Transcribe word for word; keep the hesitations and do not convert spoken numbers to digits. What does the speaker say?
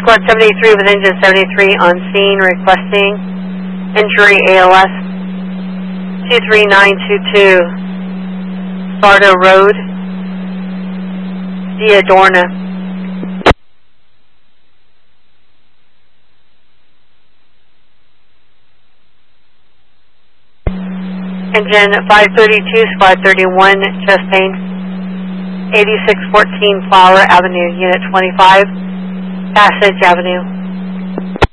Squad seventy-three with engine seventy-three on scene requesting injury A L S two three nine two two Sparta Road, Diadorna. Engine five thirty-two, Squad thirty-one, chest pain, eighty-six fourteen Flower Avenue, Unit twenty-five, Passage Avenue.